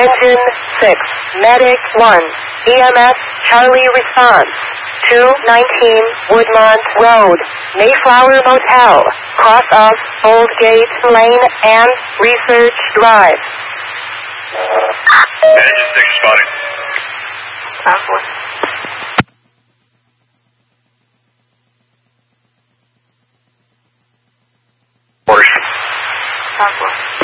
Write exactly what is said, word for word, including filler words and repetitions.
Engine six, Medic one, E M S Charlie response. two nineteen Woodmont Road, Mayflower Motel, cross of Old Gate Lane and Research Drive. Engine six spotting. Transport. Orders. Transport.